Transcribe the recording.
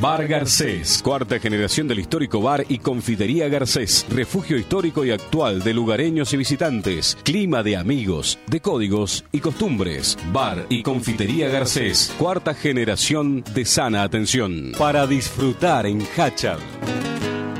Bar Garcés, cuarta generación del histórico bar y confitería Garcés, refugio histórico y actual de lugareños y visitantes, clima de amigos, de códigos y costumbres. Bar y confitería Garcés, cuarta generación de sana atención. Para disfrutar en Hachal.